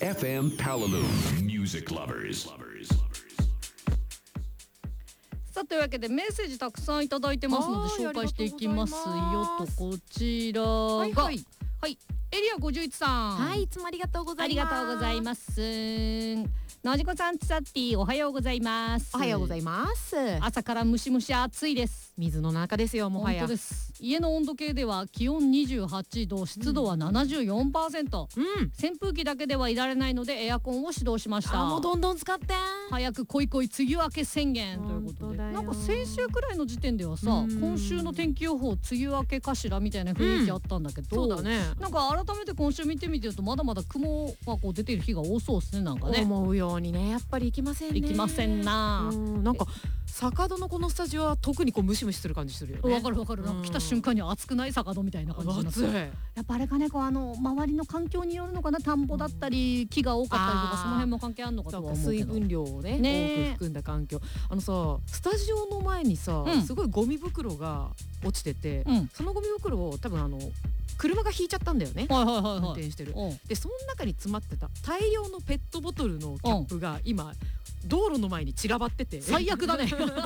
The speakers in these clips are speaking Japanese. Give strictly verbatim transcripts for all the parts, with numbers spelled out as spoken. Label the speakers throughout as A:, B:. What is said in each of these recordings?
A: エフエム Palaloo Music Lovers。
B: さあというわけでメッセージたくさんいただいてますので紹介していきますよと。こちらが
C: はいはい、
B: はい、エリアごじゅういちさん、
C: はい、いつもありがとうございます。
B: ありがとうございます。なじこさん、ちさっティ、おはようございます。
C: おはようございます。
B: 朝からムシムシ暑いです。
C: 水の中ですよ、もはや。
B: 本当です。家の温度計では気温にじゅうはちど、湿度は ななじゅうよんパーセント、うん、扇風機だけではいられないのでエアコンを始動しました。
C: あ、もうどんどん使って
B: 早く来い来い梅雨明け宣言ということで、なんか先週くらいの時点ではさ、今週の天気予報梅雨明けかしらみたいな雰囲気あったんだけど、うん、そうだね。なんか改めて今週見てみてるとまだまだ雲がこう出ている日が多そうですね。なんかね、
C: 思うようにね、やっぱり行きませんね。
B: 行きませんな。
C: うん、なんか坂戸のこのスタジオは特にこうムシムシする感じするよね。
B: わかるわかる。なんか来た瞬間に暑くない坂戸みたいな感じになって、やっぱあれかね、こうあの周りの環境によるのかな。田んぼだったり木が多かったりとか、その辺も関係あるのかとは思うけど、
C: 水分量を ね, ね多く含んだ環境。あのさ、スタジオの前にさ、うん、すごいゴミ袋が落ちてて、うん、そのゴミ袋を多分あの車が引いちゃったんだよね、はいはいはいはい、運転してる。でその中に詰まってた大量のペットボトルのキャップが今道路の前に散らばってて、
B: 最悪だね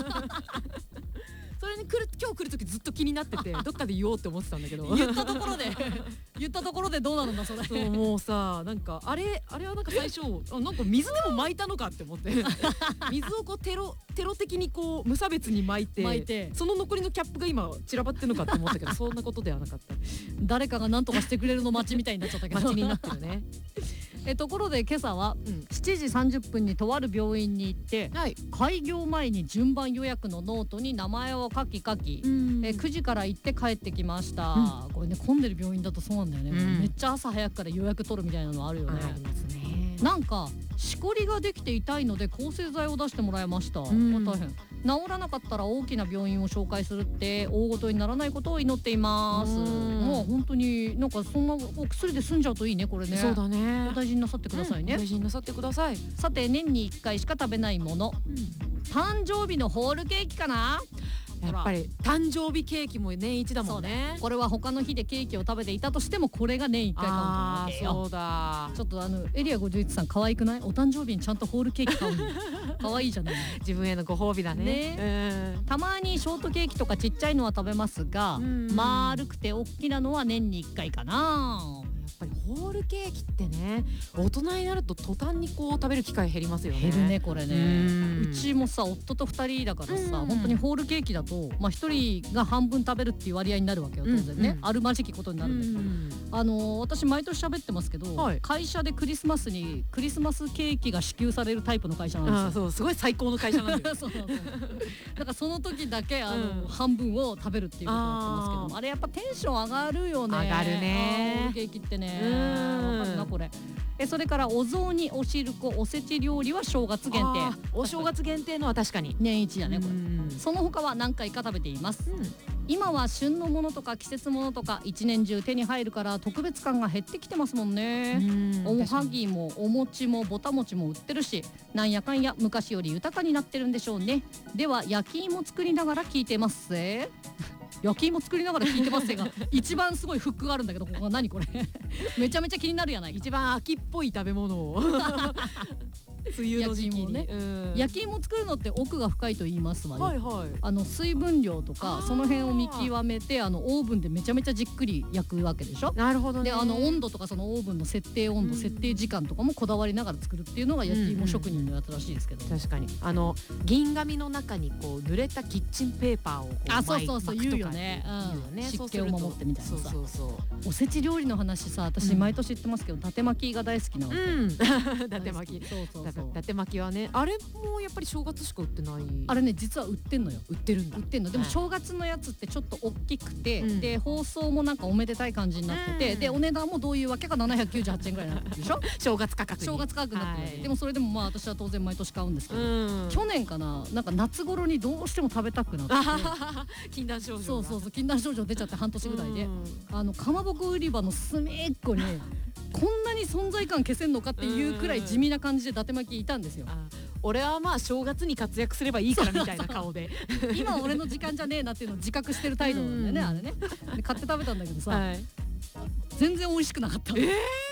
C: それに来る、今日来る時ずっと気になっててどっかで言おうって思ってたんだけど
B: 言ったところで言ったところでどうなるんだそれ。
C: そう、もうさ、なんかあれあれはなんか最初あ、なんか水でも巻いたのかって思って水をこうテロテロ的にこう無差別に巻いて、巻いてその残りのキャップが今散らばってるのかって思ったけどそんなことではなかった。
B: 誰かが何とかしてくれるの待ちみたいになっちゃったけど
C: 待ちになってるね
B: えところで今朝はしちじさんじゅっぷんにとある病院に行って、はい、開業前に順番予約のノートに名前を書き書き、えくじから行って帰ってきました、うん、これね、混んでる病院だとそうなんだよね、うん、めっちゃ朝早くから予約取るみたいなのあるよね。ありますね。なんかしこりができて痛いので抗生剤を出してもらいました。うん、大変。治らなかったら大きな病院を紹介するって大ごとにならないことを祈っています。もう本当になんかそんなお薬で済んじゃうといいね、これね。
C: そうだね。
B: お大事になさってくださいね、
C: うん、お大事になさってください。
B: さて、年にいっかいしか食べないもの、うん、誕生日のホールケーキかな。
C: やっぱり誕生日ケーキも年一だもんね。
B: これは他の日でケーキを食べていたとしてもこれが年いっかいカウントなわけよ。
C: そうだ。
B: ちょっとあのエリアごじゅういちさん可愛くない？お誕生日にちゃんとホールケーキ買うの可愛いじゃない。
C: 自分へのご褒美だね。
B: ね、うん、たまにショートケーキとかちっちゃいのは食べますが、丸くて大きなのは年にいっかいかな。
C: やっぱりホールケーキってね、大人になると途端にこう食べる機会減りますよね。
B: 減るね、これね。うちもさ、夫とふたりだからさ、本当にホールケーキだと、まあ、ひとりが半分食べるっていう割合になるわけよ、当然ね、うんうん、あるまじきことになるんだけど、うんうん、あの私毎年喋ってますけど、はい、会社でクリスマスにクリスマスケーキが支給されるタイプの会社なんですよ。
C: あ、そう、すごい最高の会社なんだよそうそうそう
B: だからその時だけあの、うん、半分を食べるっていうことになってますけども、あれやっぱテンション上がるよね。
C: 上がるね、
B: ホールケーキってね。わかるなこれ。えそれからお雑煮、お汁粉、おせち料理は正月限定。
C: お正月限定のは確かに
B: 年一だねこれ。その他は何回か食べています、うん、今は旬のものとか季節ものとか一年中手に入るから特別感が減ってきてますもんね。おはぎもお餅もぼた餅も売ってるし、なんやかんや昔より豊かになってるんでしょうね。では焼き芋作りながら聞いてますぜ焼き芋作りながら聞いてますが一番すごいフックがあるんだけど、ここは何これめちゃめちゃ気になるやないか。
C: 一番秋っぽい食べ物を梅雨の時期にね、うん、
B: 焼き芋作るのって奥が深いと言いますわよ、
C: はいはい、
B: あの水分量とかその辺を見極めて、あのオーブンでめちゃめちゃじっくり焼くわけでしょ。
C: なるほどね。
B: であの温度とかそのオーブンの設定温度、うん、設定時間とかもこだわりながら作るっていうのが焼き芋職人のやつらしいですけど、うんうん、
C: 確かにあの銀紙の中にこう濡れたキッチンペーパーをこう
B: あそうそうそう
C: 巻くとか
B: 言うよね、うん、湿気を守ってみたいなさ。
C: そうそうそう
B: おせち料理の話さ、私毎年言ってますけど、伊達巻きが大好きなわけ、
C: うん、伊達巻きそうそうそう伊達巻きはね、あれもやっぱり正月しか売ってない。
B: あれね実は売ってんのよ。
C: 売ってるんだ。
B: 売ってんの。でも正月のやつってちょっと大きくて、うん、で包装もなんかおめでたい感じになってて、うん、でお値段もどういうわけかななひゃくきゅうじゅうはちえんぐらいになってるでしょ
C: 正月価格に。
B: 正月価格になってる、はい、でもそれでもまあ私は当然毎年買うんですけど、うん、去年かな、なんか夏頃にどうしても食べたくなって
C: 禁断症状
B: そうそうそう禁断症状出ちゃって半年ぐらいで、うん、あのかまぼこ売り場の隅っこにこんなに存在感消せんのかっていうくらい地味な感じで伊達巻きいたんですよ。
C: 俺はまあ正月に活躍すればいいからみたいな顔で
B: 今俺の時間じゃねえなっていうのを自覚してる態度なんだよね、あれね。で買って食べたんだけどさ、はい、全然美味しくなかった。
C: えー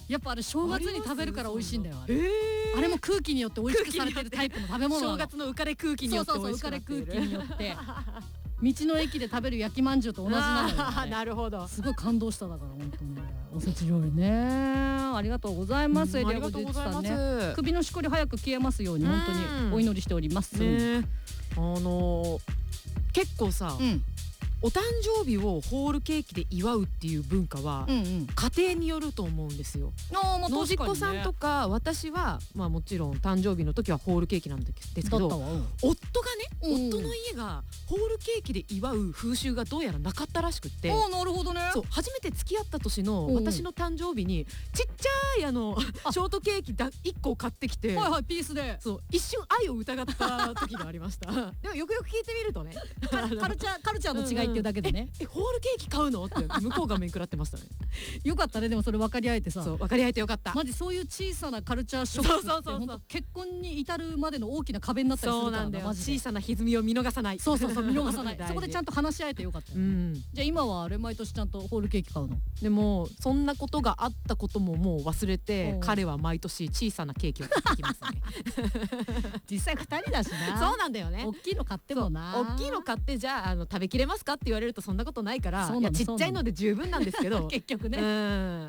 B: やっぱあれ正月に食べるから美味しいんだよあれ、
C: えー、
B: あれも空気によって美味しくされてるタイプの食べ物なの。
C: 正月の浮かれ空気によって美味しくなっている。
B: そうそうそう、浮かれ空気によって道の駅で食べる焼きまんじゅうと同じなのよ、ね、
C: なるほど。
B: すごい感動した。だから本当におせち料理ね、ありがとうございます、うん、エリアゴジッチさんね。首のしこり早く消えますように本当にお祈りしております、
C: ね、あのー、結構さ、うん、お誕生日をホールケーキで祝うっていう文化は、うんうん、家庭によると思うんですよ。
B: あ、まあ、
C: のじっこさんとか私は、まあ、もちろん誕生日の時はホールケーキなんですけど、うん、夫がね、うん、夫の家がホールケーキで祝う風習がどうやらなかったらしくって、
B: あ、なるほどね。
C: そう、初めて付き合った年の私の誕生日にちっちゃいあのショートケーキだいっこ買ってきて、
B: はいはい、ピースで、
C: そう、一瞬愛を疑った時がありましたでもよくよく聞いてみるとね
B: カルチャーカルチャーの違いっていうだけでね、
C: うんうん、ええホールケーキ買うのって向こうが面食らってましたね
B: よかったね。でもそれ分かり合えてさ、
C: そう、分かり合えてよかった。
B: マジそういう小さなカルチャーショックってそうそうそうそう、結婚に至るまでの大きな壁になったりするから。そうなんだよ、マジで小さな歪みを見逃さない。そうそうそう、見逃さないそこでちゃんと話し合えてよかった、うん、じゃあ今はあれ毎年ちゃんとホールケーキ買うの？
C: でもそんなことがあったことももう忘れて、彼は毎年小さなケーキを買ってきますね
B: 実際ふたりだしな。
C: そうなんだよね。
B: 大きいの買ってもな、
C: 大きいの買ってじゃあ、あの食べきれますかって言われるとそんなことないから、いやちっちゃいので十分なんですけど
B: 結局ね、
C: うん、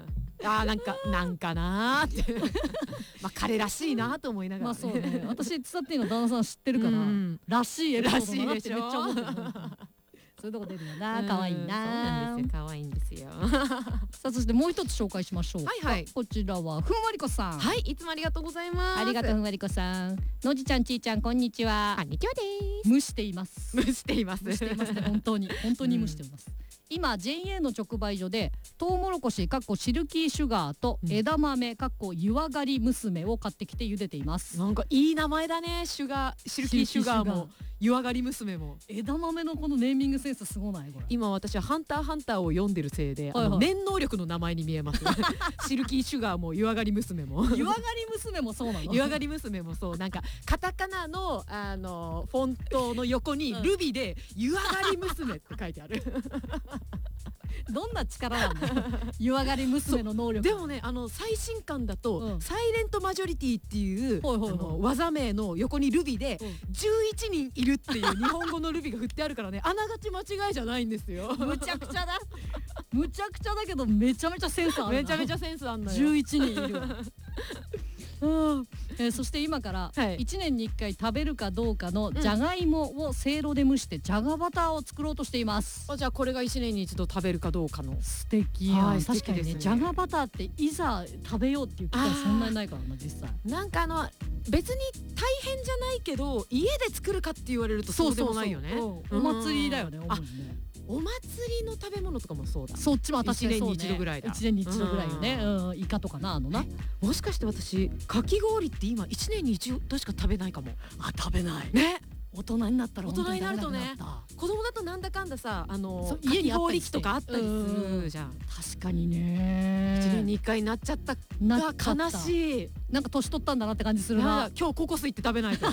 C: あ、なんかなんかなーってまあ彼らしいなと思いながら、ね、
B: まあそうね、私ツタッティの旦那さん知ってるから、うん、らしいエピソードだなってめっちゃ思ってるそういうとこ出るよな、可愛いな。そう
C: なんですよ、可愛いんですよ
B: さあ、そしてもう一つ紹介しましょう。
C: はいはい、
B: こちらはふんわりこさん。
C: はい、いつもありがとうございます。
B: ありがとう、ふんわりこさん。のじちゃん、ちーちゃん、こんにちは。
C: こんにちはです。
B: 蒸しています
C: 蒸しています
B: 蒸していますね、本当に本当に蒸しています、うん、今 ジェイエー の直売所でトウモロコシかっこシルキーシュガーと枝豆かっこ湯上がり娘を買ってきて茹でています。
C: なんかいい名前だね。シュガー、シルキーシュガーも湯上がり娘も。
B: 枝豆のこのネーミングセンスすごない？これ
C: 今私はハンターハンターを読んでるせいで、はいはい、あの念能力の名前に見えますシルキーシュガーも湯上がり娘も
B: 湯上がり娘もそうなの？
C: 湯上がり娘もそう、なんかカタカナのあのフォントの横にルビで湯上がり娘って書いてある
B: どんな力なんだ湯上がり娘の能力。
C: でもね、あの最新刊だと、うん、サイレントマジョリティっていう、はいはいはい、あの技名の横にルビで、うん、じゅういちにんいるっていう日本語のルビが振ってあるからねあながち間違いじゃないんですよ
B: むちゃくちゃだむちゃくちゃだけどめちゃめちゃセンスあるな。
C: めちゃめちゃセンスあんのよ。
B: じゅういちにんいるわうんえー、そして今からいちねんにいっかい食べるかどうかのじゃがいもをせいろで蒸してじゃがバターを作ろうとしています、
C: うん、あ、じゃあこれがいちねんに一度食べるかどうかの。
B: 素敵や、はい、確かにね、じゃがバターっていざ食べようっていう機会そんなにないからな実際。
C: なんかあの別に大変じゃないけど家で作るかって言われるとそうでもないよね。
B: そうそうそう、うん、お祭りだよね、主にね。
C: お祭りの食べ物とかもそうだ。
B: そっちも確かにそうね。
C: いちねんに一度ぐらいだ。
B: いちねんに一度ぐらいよね、うんうん、イカとかな、あのな。
C: もしかして私かき氷って今いちねんに一度しか食べないかも。
B: あ、食べない
C: ね。
B: 大人になったら
C: 大人になるとね、子供だとなんだかんださ、あの家に氷機とかあったりするじゃん。
B: 確かにね、
C: いちねんにいっかいになっちゃったが悲しい。
B: なんか年取ったんだなって感じするな。
C: 今日ココス行って食べないと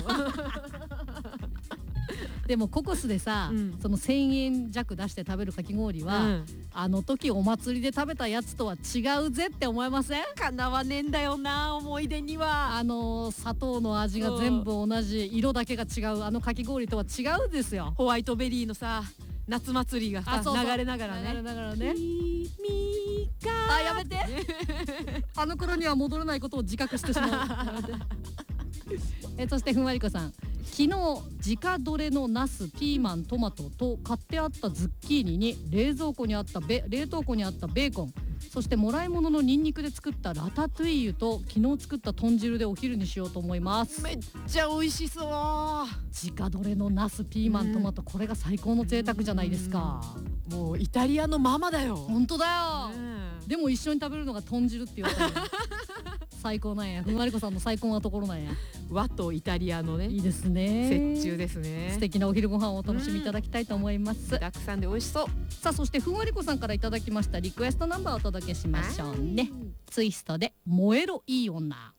B: でもココスでさ、うん、そのせんえん弱出して食べるかき氷は、うん、あの時お祭りで食べたやつとは違うぜって思いません？
C: かなわねえんだよな、思い出には。
B: あの砂糖の味が全部同じ、色だけが違うあのかき氷とは違うんですよ。
C: ホワイトベリーのさ夏祭りがさ、そうそう流れながらね、
B: 流れながらね。
C: 君が
B: あ、やめてあの頃には戻れないことを自覚してしまうやめてえそしてふんわりこさん、昨日直どれのナス、ピーマン、トマトと買ってあったズッキーニに冷蔵庫にあったベ冷凍庫にあったベーコン、そしてもらい物のニンニクで作ったラタトゥイユと昨日作った豚汁でお昼にしようと思います。
C: めっちゃ美味しそう。
B: 直どれのナス、ピーマン、トマト、これが最高の贅沢じゃないですか。
C: もうイタリアのママだよ。
B: 本当だよ。でも一緒に食べるのが豚汁って言われたら最高なんや。ふんわりこさんの最高なところなんや。
C: 和とイタリアのね、
B: いいですね。
C: 折衷ですね。
B: 素敵なお昼ご飯をお楽しみいただきたいと思います。
C: たくさんで美味しそう。
B: さあ、そしてふんわりこさんからいただきましたリクエストナンバーをお届けしましょうね。ツイストで燃えろいい女。